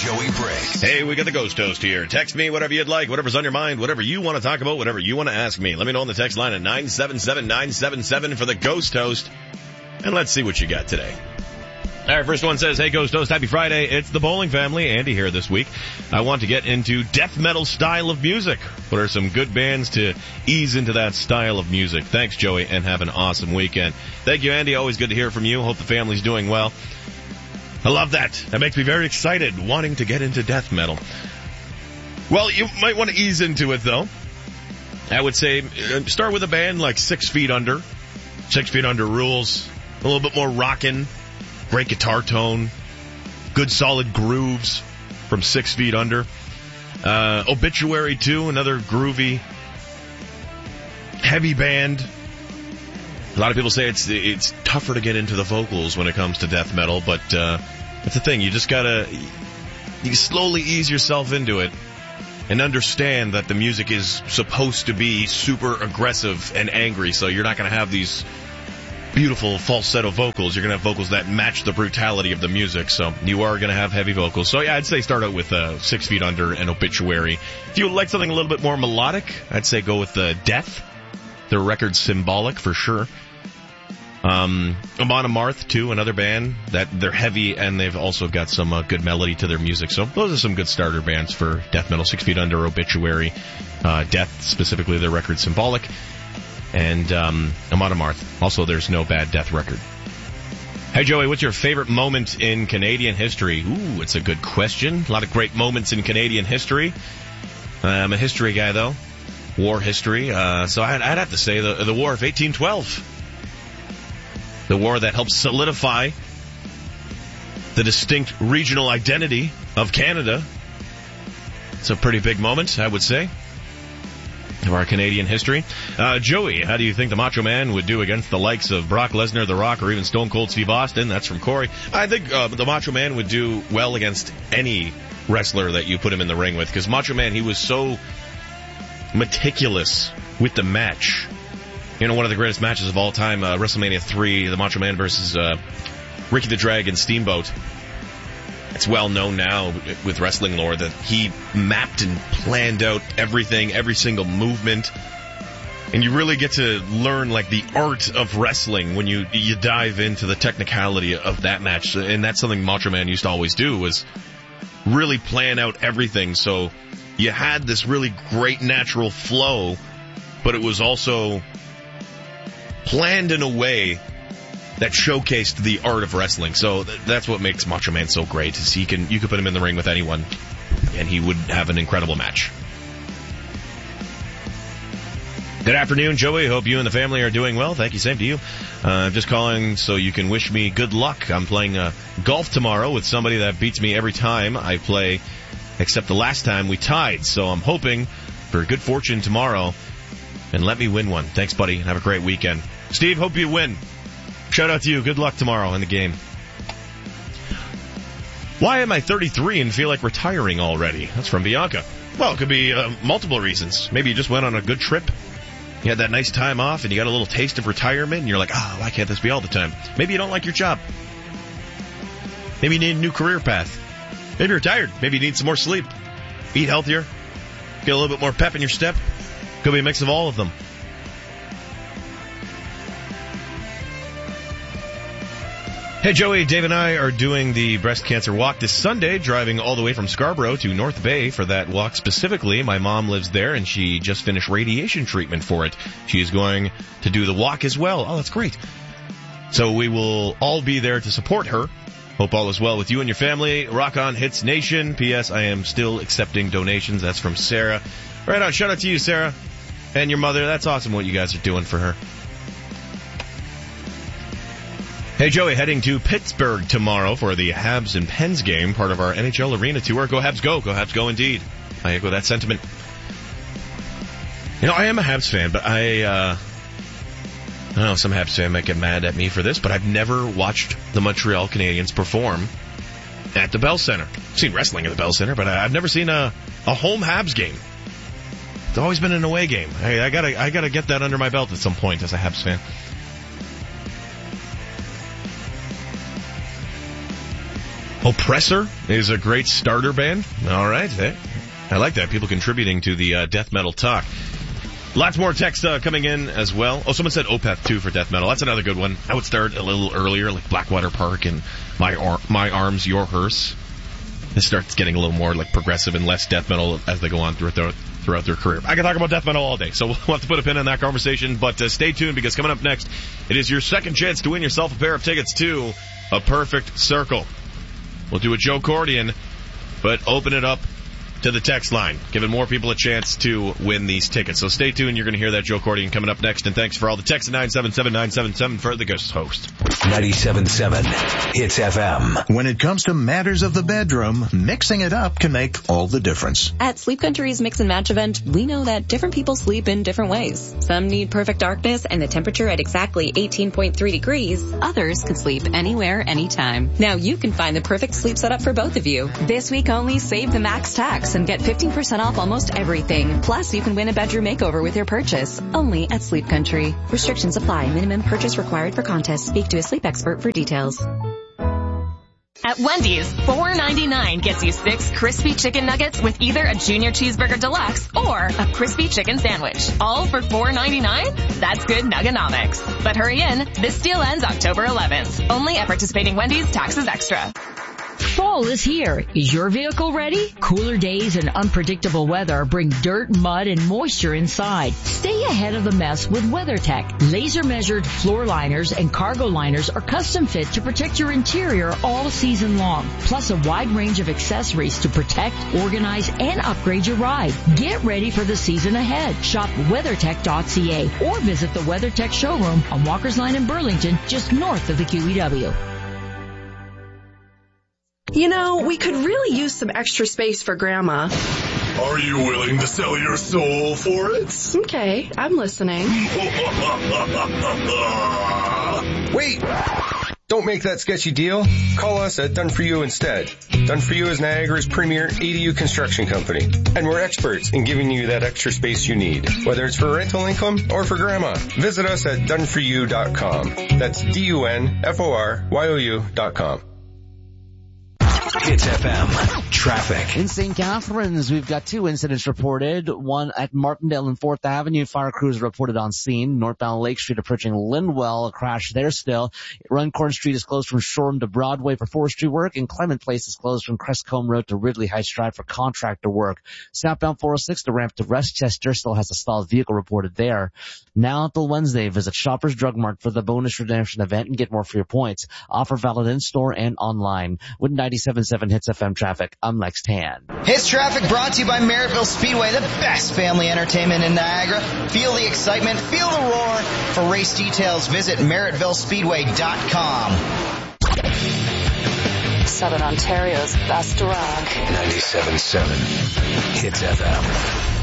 Joey Briggs. Hey, we got the Ghost Toast here. Text me whatever you'd like, whatever's on your mind, whatever you want to talk about, whatever you want to ask me. Let me know on the text line at 977-977 for the Ghost Toast. And let's see what you got today. All right, first one says, hey, Ghost Toast, happy Friday. It's the Bowling family. Andy here this week. I want to get into death metal style of music. What are some good bands to ease into that style of music? Thanks, Joey, and have an awesome weekend. Thank you, Andy. Always good to hear from you. Hope the family's doing well. I love that. That makes me very excited, wanting to get into death metal. Well, you might want to ease into it, though. I would say start with a band like 6 Feet Under. 6 Feet Under rules. A little bit more rockin'. Great guitar tone, good solid grooves from 6 Feet Under. Obituary, too, another groovy, heavy band. A lot of people say it's tougher to get into the vocals when it comes to death metal, but that's the thing. You just gotta you slowly ease yourself into it and understand that the music is supposed to be super aggressive and angry, so you're not gonna have these beautiful falsetto vocals. You're going to have vocals that match the brutality of the music, so you are going to have heavy vocals. So yeah, I'd say start out with 6 Feet Under and Obituary. If you would like something a little bit more melodic, I'd say go with Death. Their record's Symbolic for sure. Amon Amarth, too, another band that they're heavy and they've also got some good melody to their music. So those are some good starter bands for death metal. 6 Feet Under, Obituary, Death, specifically their record Symbolic. And Amon Amarth. Also, there's no bad death record. Hey, Joey, what's your favorite moment in Canadian history? Ooh, it's a good question. A lot of great moments in Canadian history. I'm a history guy, though. War history. So I'd have to say the War of 1812. The war that helped solidify the distinct regional identity of Canada. It's a pretty big moment, I would say, of our Canadian history. Joey, how do you think the Macho Man would do against the likes of Brock Lesnar, The Rock, or even Stone Cold Steve Austin? That's from Corey. I think the Macho Man would do well against any wrestler that you put him in the ring with, because Macho Man, he was so meticulous with the match. You know, one of the greatest matches of all time, WrestleMania 3, the Macho Man versus Ricky the Dragon Steamboat. It's well known now with wrestling lore that he mapped and planned out everything, every single movement. And you really get to learn, like, the art of wrestling when you dive into the technicality of that match. And that's something Macho Man used to always do, was really plan out everything. So you had this really great natural flow, but it was also planned in a way that showcased the art of wrestling. So that's what makes Macho Man so great, is you could put him in the ring with anyone, and he would have an incredible match. Good afternoon, Joey. Hope you and the family are doing well. Thank you. Same to you. I'm just calling so you can wish me good luck. I'm playing golf tomorrow with somebody that beats me every time I play, except the last time we tied. So I'm hoping for good fortune tomorrow, and let me win one. Thanks, buddy, and have a great weekend. Steve, hope you win. Shout out to you. Good luck tomorrow in the game. Why am I 33 and feel like retiring already? That's from Bianca. Well, it could be multiple reasons. Maybe you just went on a good trip. You had that nice time off and you got a little taste of retirement and you're like, why can't this be all the time? Maybe you don't like your job. Maybe you need a new career path. Maybe you're tired. Maybe you need some more sleep. Eat healthier. Get a little bit more pep in your step. Could be a mix of all of them. Hey, Joey, Dave and I are doing the breast cancer walk this Sunday, driving all the way from Scarborough to North Bay for that walk specifically. My mom lives there, and she just finished radiation treatment for it. She is going to do the walk as well. Oh, that's great. So we will all be there to support her. Hope all is well with you and your family. Rock on, Hits Nation. P.S. I am still accepting donations. That's from Sarah. Right on. Shout out to you, Sarah, and your mother. That's awesome what you guys are doing for her. Hey, Joey, heading to Pittsburgh tomorrow for the Habs and Pens game, part of our NHL Arena Tour. Go Habs, go. Go Habs, go indeed. I echo that sentiment. You know, I am a Habs fan, but I don't know, some Habs fan might get mad at me for this, but I've never watched the Montreal Canadiens perform at the Bell Center. I've seen wrestling at the Bell Center, but I've never seen a home Habs game. It's always been an away game. I gotta get that under my belt at some point as a Habs fan. Oppressor is a great starter band. All right. Hey, I like that. People contributing to the death metal talk. Lots more text coming in as well. Oh, someone said Opeth, too, for death metal. That's another good one. I would start a little earlier, like Blackwater Park and My Arms, Your Hearse. It starts getting a little more like progressive and less death metal as they go on throughout their career. I can talk about death metal all day, so we'll have to put a pin in that conversation. But stay tuned, because coming up next, it is your second chance to win yourself a pair of tickets to A Perfect Circle. We'll do a Joe Cordian, but open it up to the text line, giving more people a chance to win these tickets. So stay tuned. You're going to hear that Joe Cordian coming up next. And thanks for all the texts at 977-977 for the guest host. 97.7 Hits FM. When it comes to matters of the bedroom, mixing it up can make all the difference. At Sleep Country's Mix and Match event, we know that different people sleep in different ways. Some need perfect darkness and the temperature at exactly 18.3 degrees. Others can sleep anywhere, anytime. Now you can find the perfect sleep setup for both of you. This week only, save the max tax and get 15% off almost everything. Plus, you can win a bedroom makeover with your purchase. Only at Sleep Country. Restrictions apply. Minimum purchase required for contest. Speak to a sleep expert for details. At Wendy's, $4.99 gets you 6 crispy chicken nuggets with either a Junior Cheeseburger Deluxe or a crispy chicken sandwich. All for $4.99? That's good nuggenomics. But hurry in. This deal ends October 11th. Only at participating Wendy's. Taxes extra. Fall is here. Is your vehicle ready? Cooler days and unpredictable weather bring dirt, mud, and moisture inside. Stay ahead of the mess with WeatherTech. Laser-measured floor liners and cargo liners are custom fit to protect your interior all season long. Plus a wide range of accessories to protect, organize, and upgrade your ride. Get ready for the season ahead. Shop WeatherTech.ca or visit the WeatherTech showroom on Walker's Line in Burlington, just north of the QEW. You know, we could really use some extra space for Grandma. Are you willing to sell your soul for it? Okay, I'm listening. Wait! Don't make that sketchy deal. Call us at Done For You instead. Done For You is Niagara's premier ADU construction company. And we're experts in giving you that extra space you need, whether it's for rental income or for Grandma. Visit us at doneforyou.com. That's DUNFORYOU.com. Hits FM. Traffic. In St. Catharines, we've got 2 incidents reported. One at Martindale and 4th Avenue. Fire crews reported on scene. Northbound Lake Street approaching Lindwell. A crash there still. Runcorn Street is closed from Shoreham to Broadway for forestry work. And Clement Place is closed from Crestcombe Road to Ridley Heights Drive for contractor work. Southbound 406, the ramp to Westchester still has a stalled vehicle reported there. Now until Wednesday, visit Shoppers Drug Mart for the bonus redemption event and get more for your points. Offer valid in-store and online. With 97.7 Hits FM traffic, I'm Lex Tan. Hits traffic brought to you by Merrittville Speedway, the best family entertainment in Niagara. Feel the excitement, feel the roar. For race details, visit MerrittvilleSpeedway.com. Southern Ontario's best rock. 97.7 Hits FM.